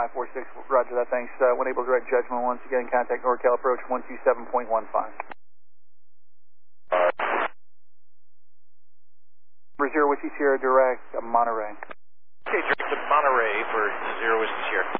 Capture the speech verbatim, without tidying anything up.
five four six, roger that, thanks. Uh, when able to direct judgment, once again, contact NorCal approach one two seven point one five. Zero Whiskey Sierra, direct uh, Monterey. Okay, direct to Monterey for Zero Whiskey Sierra.